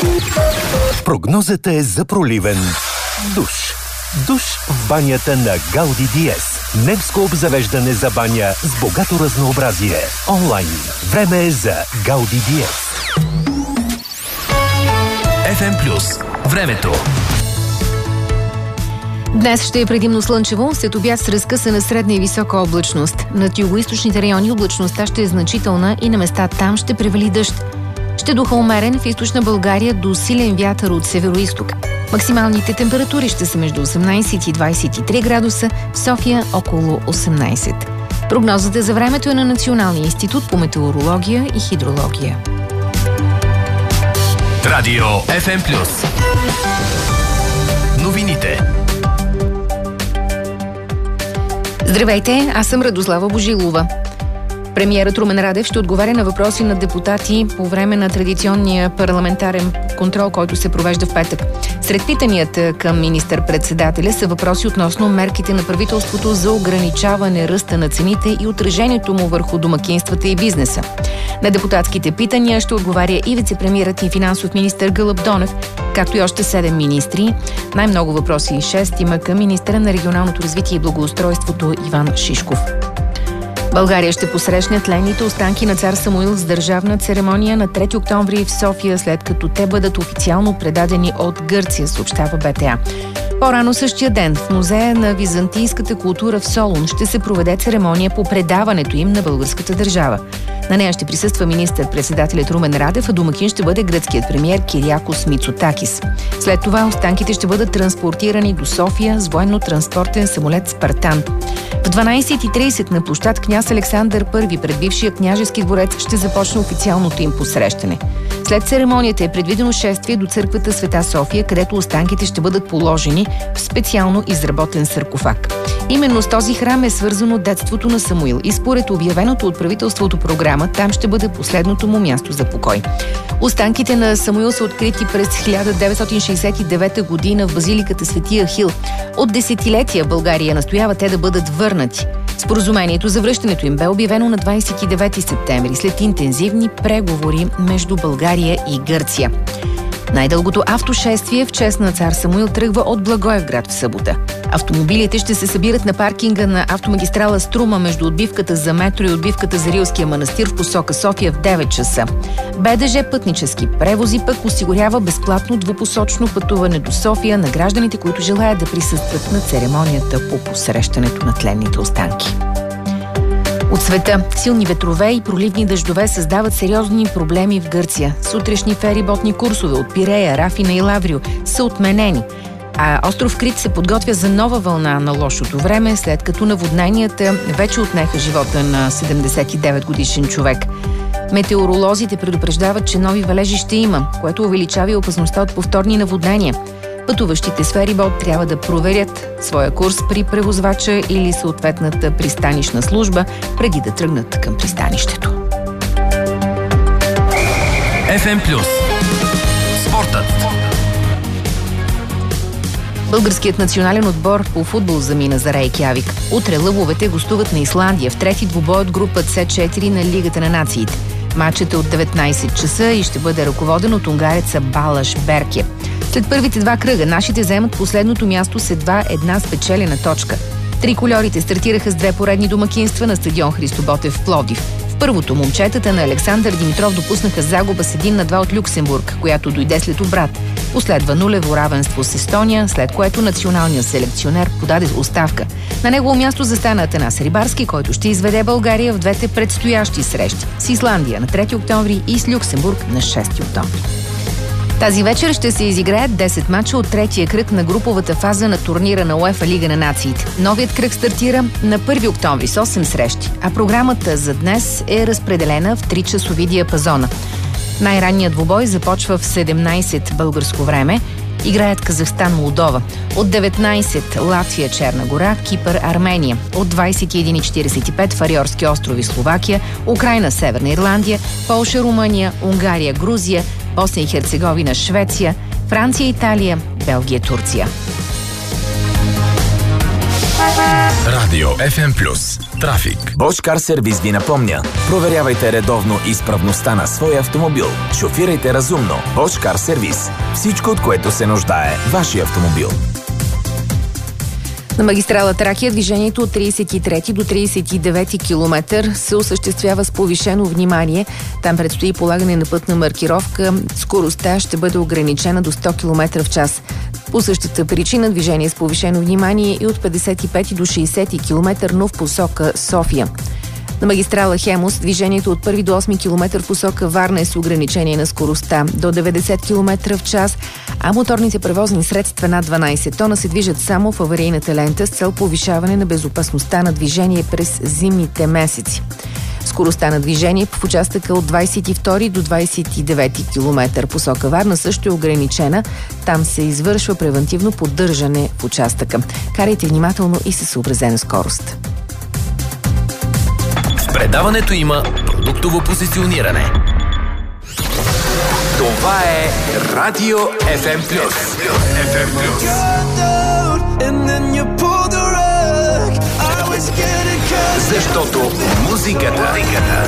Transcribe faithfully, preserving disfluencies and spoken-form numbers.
Прогнозата е за проливен душ. Душ в банята на Гауди Диез. Немско обзавеждане за баня с богато разнообразие. Онлайн. Време е за Гауди Диез. Еф Ем Плюс. Времето. Днес ще е предимно слънчево, след обяд с разкъсана средна и висока облачност. Над югоизточните райони облачността ще е значителна и на места там ще превали дъжд. Ще духа умерен в източна България до силен вятър от североизток. Максималните температури ще са между осемнайсет и двайсет и три градуса, в София около осемнайсет. Прогнозата за времето е на Националния институт по метеорология и хидрология. Радио Еф Ем Плюс. Новините. Здравейте, аз съм Радослава Божилова. Премиерът Румен Радев ще отговаря на въпроси на депутати по време на традиционния парламентарен контрол, който се провежда в петък. Сред питанията към министър-председателя са въпроси относно мерките на правителството за ограничаване ръста на цените и отражението му върху домакинствата и бизнеса. На депутатските питания ще отговаря и вицепремиерът и финансов министър Гълъб Донев, както и още седем министри. Най-много въпроси, шест, има към министъра на регионалното развитие и благоустройството Иван Шишков. България ще посрещне тленните останки на цар Самуил с държавна церемония на трети октомври в София, след като те бъдат официално предадени от Гърция, съобщава Б Т А. По-рано същия ден в Музея на византийската култура в Солун ще се проведе церемония по предаването им на българската държава. На нея ще присъства министър-председателят Румен Радев, а домакин ще бъде гръцкият премиер Кириакос Мицотакис. След това останките ще бъдат транспортирани до София с военно-транспортен самолет Спартан. В дванайсет и трийсет на площад Княз Александър Първи пред бившия княжески дворец ще започне официалното им посрещане. След церемонията е предвидено шествие до църквата Света София, където останките ще бъдат положени в специално изработен саркофаг. Именно с този храм е свързано детството на Самуил и според обявеното от правителството програма, там ще бъде последното му място за покой. Останките на Самуил са открити през хиляда деветстотин шейсет и девета година в базиликата Свети Ахил. От десетилетия България настоява те да бъдат върнати. Споразумението за връщането им бе обявено на двайсет и девети септември след интензивни преговори между България и Гърция. Най-дългото автошествие в чест на цар Самуил тръгва от Благоевград в събота. Автомобилите ще се събират на паркинга на автомагистрала Струма между отбивката за метро и отбивката за Рилския манастир в посока София в девет часа. Б Д Ж Пътнически превози пък осигурява безплатно двупосочно пътуване до София на гражданите, които желаят да присъстват на церемонията по посрещането на тленните останки. От света силни ветрове и проливни дъждове създават сериозни проблеми в Гърция. Сутрешни фериботни курсове от Пирея, Рафина и Лаврио са отменени, а остров Крит се подготвя за нова вълна на лошото време, след като наводненията вече отнеха живота на седемдесет и девет годишен човек. Метеоролозите предупреждават, че нови валежи ще има, което увеличава и опасността от повторни наводнения. Пътуващите с ферибот трябва да проверят своя курс при превозвача или съответната пристанищна служба преди да тръгнат към пристанището. Еф Ем Плюс. Спортът. Българският национален отбор по футбол замина за Рейкявик. Утре лъвовете гостуват на Исландия в трети двубой от група С четири на Лигата на нациите. Матчът е от деветнайсет часа и ще бъде ръководен от унгареца Балаш Берке. След първите два кръга нашите заемат последното място с едва една спечелена точка. Трикольорите стартираха с две поредни домакинства на стадион Христо Ботев в Пловдив. В първото момчетата на Александър Димитров допуснаха загуба с един на два от Люксембург, която дойде след обрат. Последва нулево равенство с Естония, след което националният селекционер подаде оставка. На негово място застана Атанас Рибарски, който ще изведе България в двете предстоящи срещи с Исландия на трети октомври и с Люксембург на шести октомври. Тази вечер ще се изиграят десет мача от третия кръг на груповата фаза на турнира на УЕФА Лига на нациите. Новият кръг стартира на първи октомври с осем срещи, а програмата за днес е разпределена в три часови диапазона. Най-ранният двубой започва в седемнайсет българско време. Играят Казахстан, Молдова. От деветнайсет Латвия, Черна гора, Кипър, Армения. От двайсет и една и четирийсет и пет Фариорски острови, Словакия, Украйна, Северна Ирландия, Полша, Румъния, Унгария, Грузия, Босна и Херцеговина, Швеция, Франция, Италия, Белгия, Турция. Радио Еф Ем Плюс. Трафик. Bosch Car Service ви напомня. Проверявайте редовно изправността на своя автомобил. Шофирайте разумно. Bosch Car Service. Всичко, от което се нуждае вашия автомобил. На магистрала Тракия движението от тридесет и трети до тридесет и девети километър се осъществява с повишено внимание. Там предстои полагане на пътна маркировка. Скоростта ще бъде ограничена до сто километра в час. По същата причина движение с повишено внимание и от петдесет и пети до шейсети километър, но в посока София. На магистрала Хемус движението от първи до осми километър в посока Варна е с ограничение на скоростта до деветдесет километра в час, а моторните превозни средства над дванадесет тона се движат само в аварийната лента с цел повишаване на безопасността на движение през зимните месеци. Скоростта на движение в участъка от двадесет и втори до двадесет и девети километър посока Варна също е ограничена. Там се извършва превантивно поддържане в участъка. Карайте внимателно и със съобразена скорост. В предаването има продуктово позициониране. Това е Радио Еф Ем Плюс. Еф Ем Плюс. Защото музиката